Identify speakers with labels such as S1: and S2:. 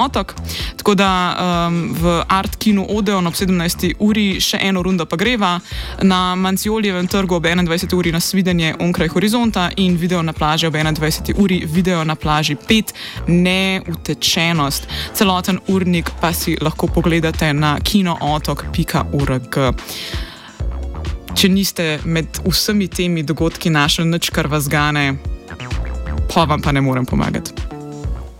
S1: otok. Tako da v Art Kinu Odeon ob 17. uri še eno rundo pa greva, na Manciolijevem trgu ob 21. uri nasvidenje onkraj horizonta in video na plaži ob 21. uri, video na plaži 5, neutečenost. Celoten urnik pa si lahko pogledate na kinootok.org. Če niste med vsemi temi dogodki našli nič, kar vas gane, pa vam pa ne morem pomagati.